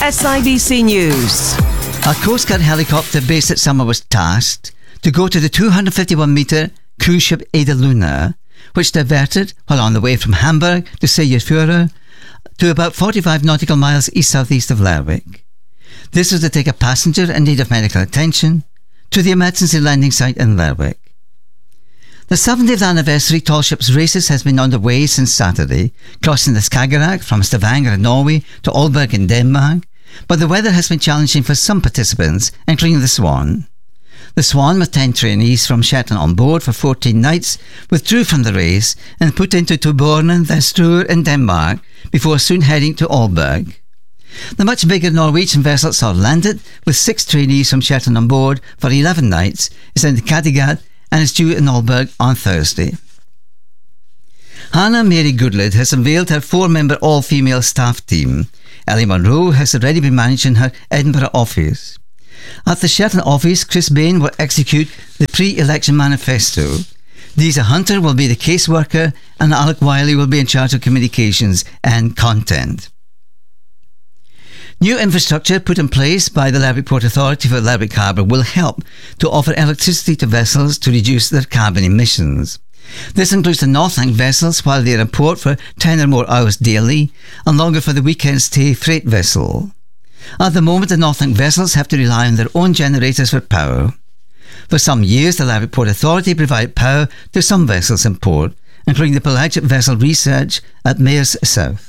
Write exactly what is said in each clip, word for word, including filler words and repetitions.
S I B C News. A Coast Guard helicopter based at Summer was tasked to go to the two hundred fifty-one metre cruise ship Ada Luna, which diverted while on the way from Hamburg to Seyðisfjörður to about forty-five nautical miles east-southeast of Lerwick. This was to take a passenger in need of medical attention to the emergency landing site in Lerwick. The seventieth anniversary Tall Ships Races has been underway since Saturday, crossing the Skagerrak from Stavanger in Norway to Aalborg in Denmark, but the weather has been challenging for some participants, including the Swan. The Swan, with ten trainees from Shetland on board for fourteen nights, withdrew from the race and put into Tubornen, then Struer in Denmark, before soon heading to Aalborg. The much bigger Norwegian vessel Sør landed, with six trainees from Shetland on board for eleven nights, is in Kattegat and is due in Aalborg on Thursday. Hannah Mary Goodlid has unveiled her four-member all-female staff team. Ellie Monroe has already been managing her Edinburgh office. At the Shetland office, Chris Bain will execute the pre-election manifesto. Deesa Hunter will be the caseworker and Alec Wiley will be in charge of communications and content. New infrastructure put in place by the Lerwick Port Authority for Lerwick Harbour will help to offer electricity to vessels to reduce their carbon emissions. This includes the Northlink vessels while they are in port for ten or more hours daily and longer for the weekend stay freight vessel. At the moment, the Northlink vessels have to rely on their own generators for power. For some years, the Lerwick Port Authority provided power to some vessels in port, including the pelagic vessel Research at Mayors South.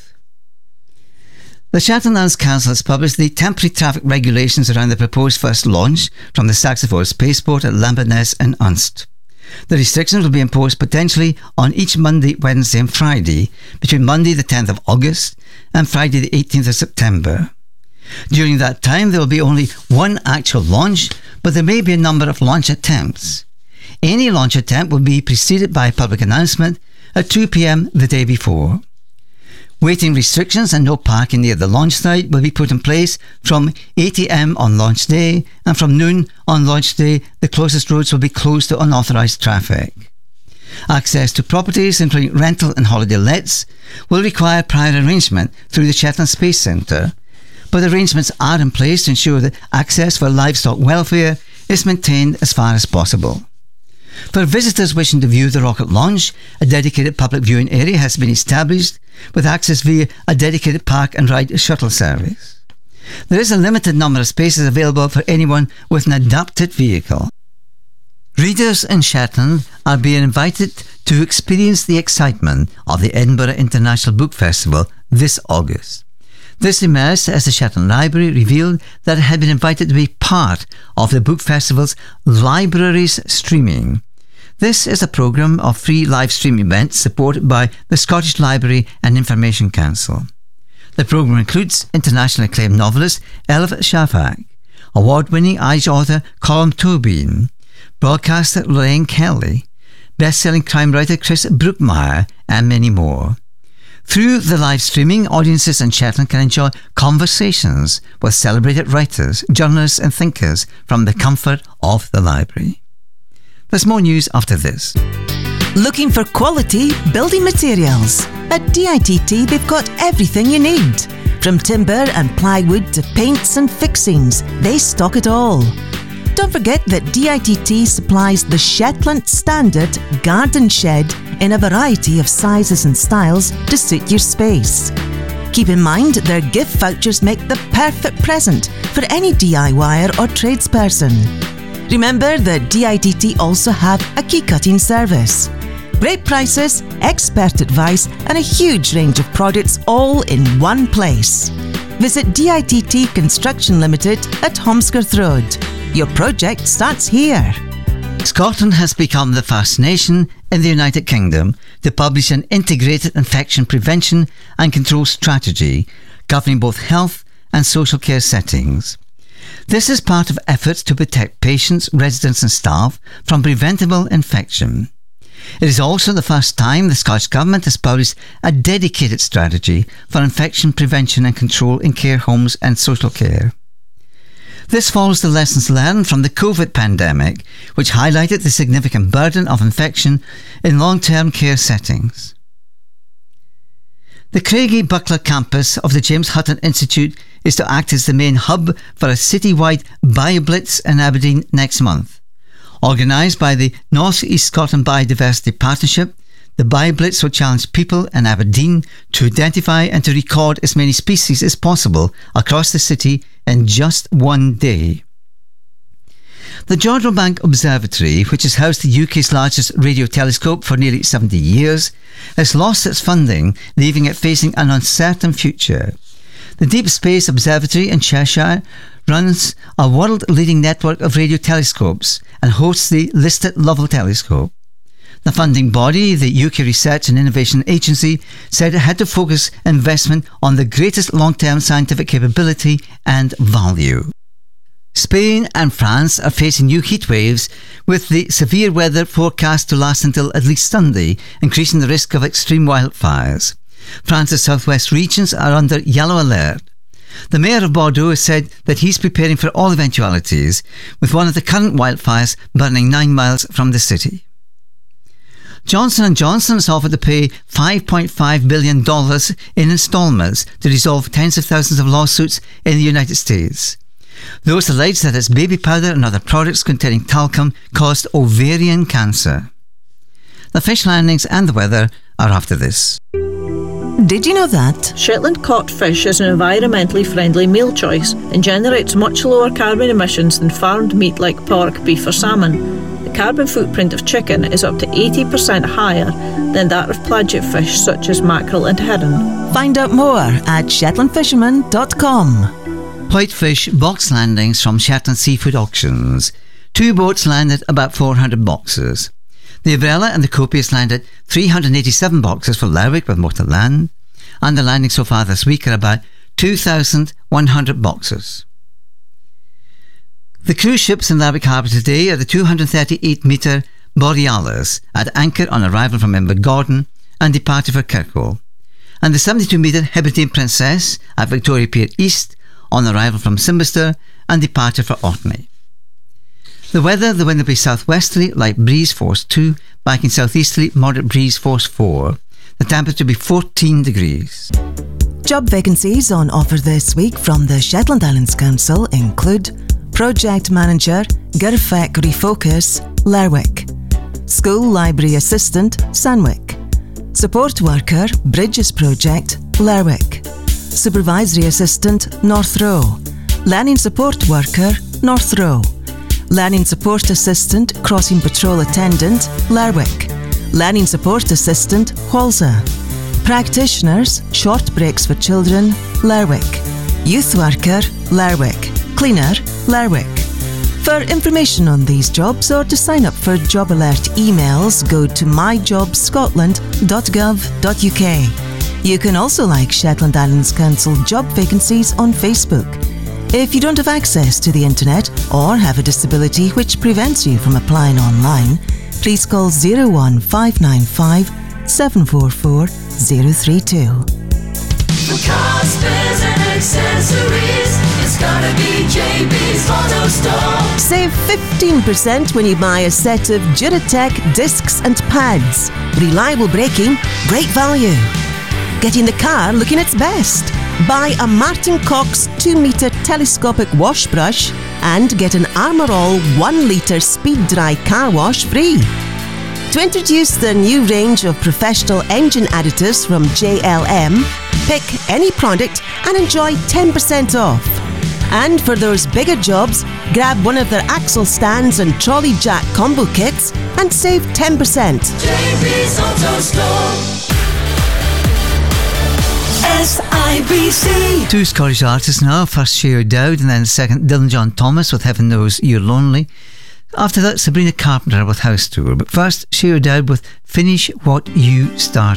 The Shetland Lands Council has published the temporary traffic regulations around the proposed first launch from the Saxiford spaceport at Lamberness and Unst. The restrictions will be imposed potentially on each Monday, Wednesday and Friday between Monday the tenth of August and Friday the eighteenth of September. During that time there will be only one actual launch, but there may be a number of launch attempts. Any launch attempt will be preceded by a public announcement at two p.m. the day before. Waiting restrictions and no parking near the launch site will be put in place from eight a.m. on launch day, and from noon on launch day the closest roads will be closed to unauthorised traffic. Access to properties, including rental and holiday lets, will require prior arrangement through the Shetland Space Centre, but arrangements are in place to ensure that access for livestock welfare is maintained as far as possible. For visitors wishing to view the rocket launch, a dedicated public viewing area has been established with access via a dedicated park and ride shuttle service. There is a limited number of spaces available for anyone with an adapted vehicle. Readers in Shetland are being invited to experience the excitement of the Edinburgh International Book Festival this August. This emerged as the Shetland Library revealed that it had been invited to be part of the book festival's Libraries Streaming. This is a programme of free live stream events supported by the Scottish Library and Information Council. The programme includes internationally acclaimed novelist Elif Shafak, award-winning Irish author Colm Tóibín, broadcaster Lorraine Kelly, best-selling crime writer Chris Brookmyre, and many more. Through the live streaming, audiences in Shetland can enjoy conversations with celebrated writers, journalists and thinkers from the comfort of the library. There's more news after this. Looking for quality building materials? At D I T T they've got everything you need. From timber and plywood to paints and fixings, they stock it all. Don't forget that D I T T supplies the Shetland Standard Garden Shed in a variety of sizes and styles to suit your space. Keep in mind their gift vouchers make the perfect present for any DIYer or tradesperson. Remember that D I T T also have a key cutting service. Great prices, expert advice and a huge range of products all in one place. Visit D I T T Construction Limited at Holmskirth Road. Your project starts here. Scotland has become the first nation in the United Kingdom to publish an integrated infection prevention and control strategy governing both health and social care settings. This is part of efforts to protect patients, residents and staff from preventable infection. It is also the first time the Scottish Government has published a dedicated strategy for infection prevention and control in care homes and social care. This follows the lessons learned from the COVID pandemic, which highlighted the significant burden of infection in long-term care settings. The Craigie Buckler campus of the James Hutton Institute is to act as the main hub for a citywide BioBlitz in Aberdeen next month. Organised by the North East Scotland Biodiversity Partnership, the BioBlitz will challenge people in Aberdeen to identify and to record as many species as possible across the city in just one day. The Jodrell Bank Observatory, which has housed the U K's largest radio telescope for nearly seventy years, has lost its funding, leaving it facing an uncertain future. The Deep Space Observatory in Cheshire runs a world-leading network of radio telescopes and hosts the listed Lovell Telescope. The funding body, the U K Research and Innovation Agency, said it had to focus investment on the greatest long-term scientific capability and value. Spain and France are facing new heat waves, with the severe weather forecast to last until at least Sunday, increasing the risk of extreme wildfires. France's southwest regions are under yellow alert. The mayor of Bordeaux has said that he's preparing for all eventualities, with one of the current wildfires burning nine miles from the city. Johnson and Johnson has offered to pay five point five billion dollars in instalments to resolve tens of thousands of lawsuits in the United States. Those allege that its baby powder and other products containing talcum caused ovarian cancer. The fish landings and the weather are after this. Did you know that Shetland caught fish is an environmentally friendly meal choice and generates much lower carbon emissions than farmed meat like pork, beef or salmon? The carbon footprint of chicken is up to eighty percent higher than that of pelagic fish such as mackerel and herring. Find out more at shetland fisherman dot com. Whitefish box landings from Shetland Seafood Auctions. Two boats landed about four hundred boxes. The Umbrella and the Copious landed three hundred eighty-seven boxes for Lerwick with more to land, and the landings so far this week are about two thousand one hundred boxes. The cruise ships in Lerwick Harbour today are the two hundred thirty-eight metre Borealis at anchor on arrival from Invergordon and departure for Kirkwall, and the seventy-two metre Hebridean Princess at Victoria Pier East on arrival from Simbister and departure for Orkney. The weather, the wind will be southwesterly, light breeze force two, backing southeasterly, moderate breeze force four. The temperature will be fourteen degrees. Job vacancies on offer this week from the Shetland Islands Council include Project Manager, Gyrfec Refocus, Lerwick, School Library Assistant, Sandwick, Support Worker, Bridges Project, Lerwick, Supervisory Assistant, North Row, Learning Support Worker, North Row, Learning Support Assistant, Crossing Patrol Attendant, Lerwick, Learning Support Assistant, Walser, Practitioners, Short Breaks for Children, Lerwick, Youth Worker, Lerwick, Cleaner, Lerwick. For information on these jobs or to sign up for Job Alert emails, go to my jobs scotland dot gov dot u k. You can also like Shetland Islands Council job vacancies on Facebook. If you don't have access to the internet or have a disability which prevents you from applying online, please call zero one five nine five seven four four zero three two. For car spares and accessories, it's gotta be J B's Auto Store. Save fifteen percent when you buy a set of Duratec discs and pads. Reliable braking, great value. Getting the car looking its best. Buy a Martin Cox two metre telescopic wash brush and get an Armour All one litre speed dry car wash free. To introduce the new range of professional engine additives from J L M, pick any product and enjoy ten percent off. And for those bigger jobs, grab one of their axle stands and trolley jack combo kits and save ten percent. J B's Auto Store. S I B C. Two Scottish artists now, first Shay O'Dowd and then second Dylan John Thomas with Heaven Knows You're Lonely. After that, Sabrina Carpenter with House Tour. But first, Shay O'Dowd with Finish What You Started.